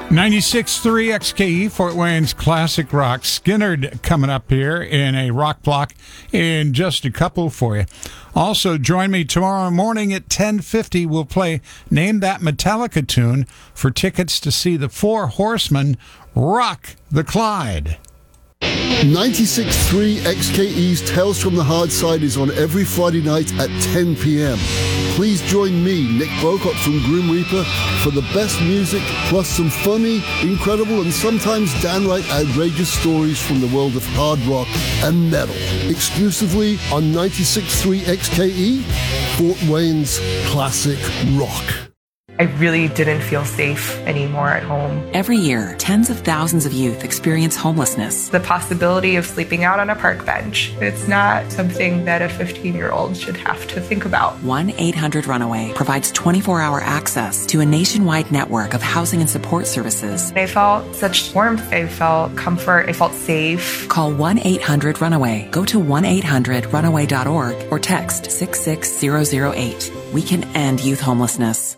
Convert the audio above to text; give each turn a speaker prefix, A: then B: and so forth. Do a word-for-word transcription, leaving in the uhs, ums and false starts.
A: ninety-six point three X K E, Fort Wayne's Classic Rock. Skinnerd coming up here in a rock block in just a couple for you. Also, join me tomorrow morning at ten fifty. We'll play Name That Metallica Tune for tickets to see the Four Horsemen rock the Clyde.
B: ninety-six point three X K E's Tales from the Hard Side is on every Friday night at ten p.m. Please join me, Nick Bocott from Grim Reaper, for the best music, plus some funny, incredible, and sometimes downright outrageous stories from the world of hard rock and metal. Exclusively on ninety-six point three X K E, Fort Wayne's Classic Rock.
C: I really didn't feel safe anymore at home.
D: Every year, tens of thousands of youth experience homelessness.
C: The possibility of sleeping out on a park bench, it's not something that a fifteen-year-old should have to think about.
D: one eight hundred runaway provides twenty-four hour access to a nationwide network of housing and support services.
C: I felt such warmth. I felt comfort. I felt safe.
D: Call one eight hundred runaway. Go to one eight hundred runaway dot org or text six six zero zero eight. We can end youth homelessness.